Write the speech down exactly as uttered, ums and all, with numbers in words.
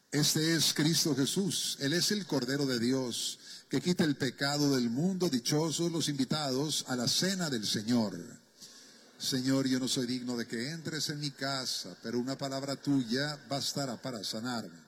Este es Cristo Jesús. Él es el Cordero de Dios, que quita el pecado del mundo. Dichosos los invitados a la cena del Señor. Señor, yo no soy digno de que entres en mi casa, pero una palabra tuya bastará para sanarme.